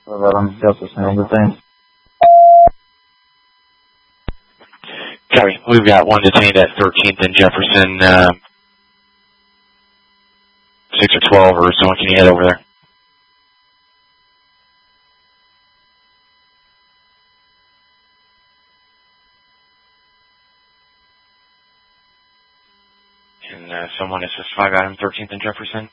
Justice handled the thing. Copy. We've got one detained at 13th and Jefferson, 6 or 12 or someone. Can you head over there? And someone SS5 Adam 13th and Jefferson.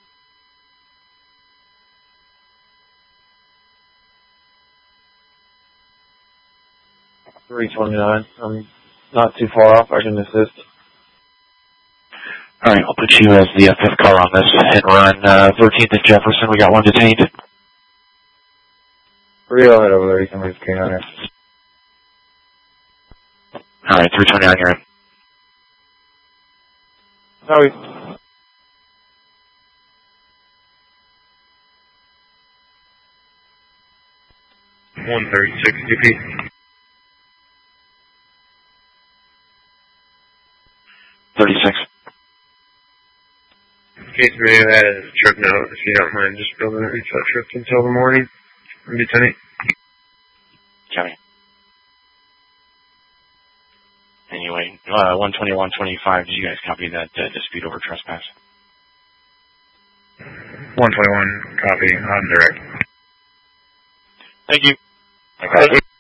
329. I'm not too far off. I can assist. All right, I'll put you as the fifth car on this hit and run. 13th and Jefferson, we got one detained. 3 head over there. You can leave King on here. All right, 329, you're in. Sorry. 136 GP. 36. Case may have had a trip note, if you don't mind, just building a reset trip until the morning. Lieutenant. Copy. Anyway, 120, 125, did you guys copy that dispute over trespass? 121, copy, on direct. Thank you. Okay.